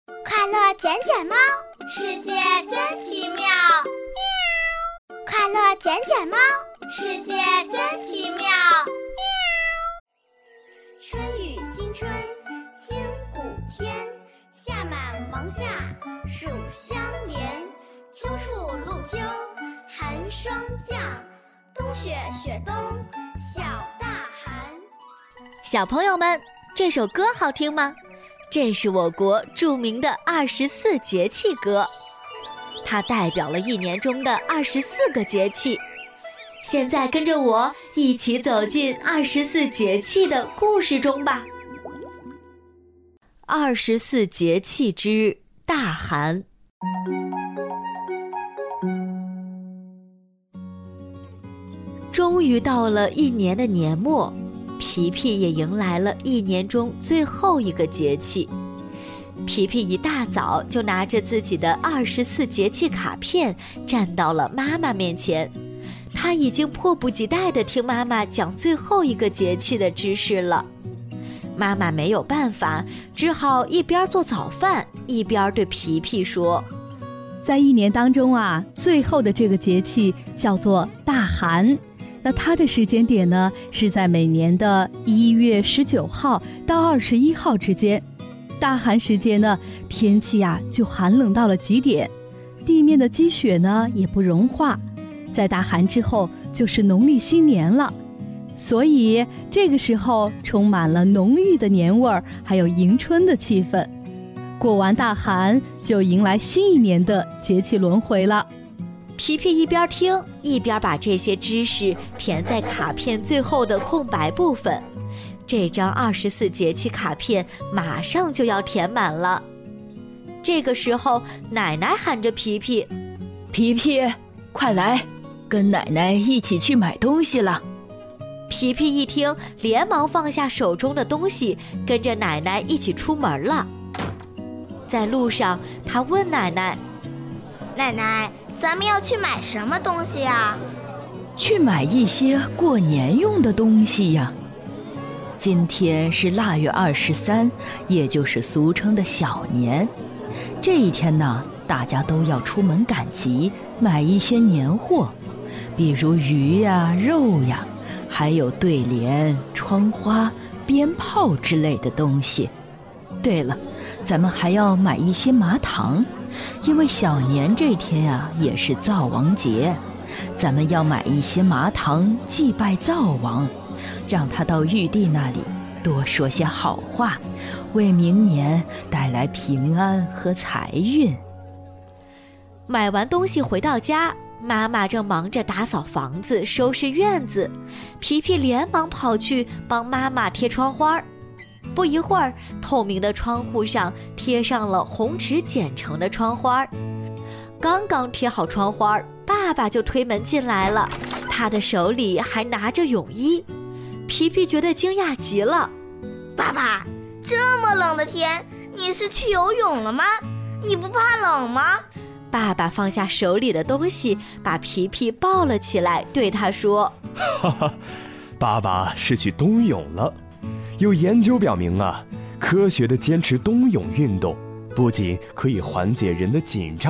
快乐捡捡猫， 世界真奇妙。 快乐捡捡猫， 世界真奇妙。 春雨惊春，清谷天，夏满芒夏，暑相连。秋处露秋，寒霜降，冬雪雪冬，小大寒。 小朋友们，这首歌好听吗？这是我国著名的24节气歌，它代表了一年中的24个节气。现在跟着我一起走进24节气的故事中吧。24节气之大寒。终于到了一年的年末，皮皮也迎来了一年中最后一个节气。皮皮一大早就拿着自己的24节气卡片站到了妈妈面前，他已经迫不及待地听妈妈讲最后一个节气的知识了。妈妈没有办法，只好一边做早饭一边对皮皮说， 在一年当中啊，最后的这个节气叫做大寒。那它的时间点呢，是在每年的1月19号到21号之间。大寒时节呢，天气啊就寒冷到了极点，地面的积雪呢也不融化。在大寒之后就是农历新年了，所以这个时候充满了浓郁的年味儿，还有迎春的气氛。过完大寒，就迎来新一年的节气轮回了。 皮皮一边听一边把这些知识填在卡片最后的空白部分，这张24节气卡片马上就要填满了。这个时候，奶奶喊着皮皮：“ 皮皮，快来，跟奶奶一起去买东西了。” 皮皮一听，连忙放下手中的东西，跟着奶奶一起出门了。在路上，他问奶奶：“ 奶奶，咱们要去买什么东西呀？”“ 去买一些过年用的东西呀。今天是腊月23，也就是俗称的小年。这一天呢，大家都要出门赶集，买一些年货，比如鱼呀、肉呀，还有对联、窗花、鞭炮之类的东西。对了，咱们还要买一些麻糖，因为小年这天呀，也是灶王节，咱们要买一些麻糖祭拜灶王，让他到玉帝那里多说些好话，为明年带来平安和财运。” 买完东西回到家，妈妈正忙着打扫房子、收拾院子，皮皮连忙跑去帮妈妈贴窗花。不一会儿，透明的窗户上贴上了红纸剪成的窗花。刚刚贴好窗花，爸爸就推门进来了，他的手里还拿着泳衣。皮皮觉得惊讶极了：“ 爸爸，这么冷的天，你是去游泳了吗？你不怕冷吗？” 爸爸放下手里的东西，把皮皮抱了起来，对他说：“ 哈哈，爸爸是去冬泳了。有研究表明啊，科学的坚持冬泳运动，不仅可以缓解人的紧张